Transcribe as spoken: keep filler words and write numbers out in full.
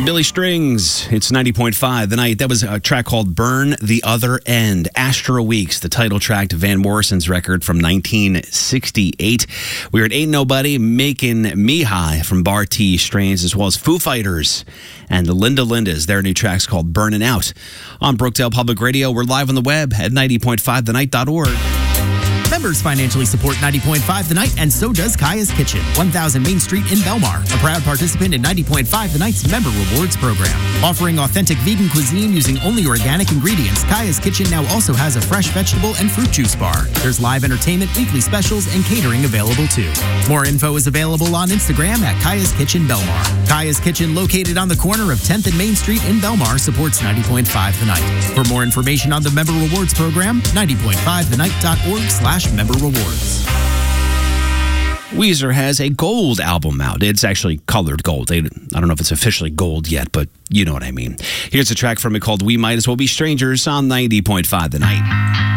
Billy Strings, it's ninety point five The Night. That was a track called Burn the Other End. Astro Weeks, the title track to Van Morrison's record from nineteen sixty-eight. We were at Ain't Nobody, Making Me High from Barty Strains, as well as Foo Fighters and the Linda Lindas. Their new track's called Burnin' Out. On Brookdale Public Radio, we're live on the web at ninety point five the night dot org. Members financially support ninety point five The Night, and so does Kaya's Kitchen, one thousand Main Street in Belmar, a proud participant in ninety point five The Night's Member Rewards program. Offering authentic vegan cuisine using only organic ingredients, Kaya's Kitchen now also has a fresh vegetable and fruit juice bar. There's live entertainment, weekly specials, and catering available too. More info is available on Instagram at Kaya's Kitchen Belmar. Kaya's Kitchen, located on the corner of tenth and Main Street in Belmar, supports ninety point five The Night. For more information on the Member Rewards program, ninety point five the night dot org slash member rewards. Weezer has a gold album out. It's actually colored gold. They, I don't know if it's officially gold yet, but you know what I mean. Here's a track from it called We Might As Well Be Strangers on ninety point five The Night.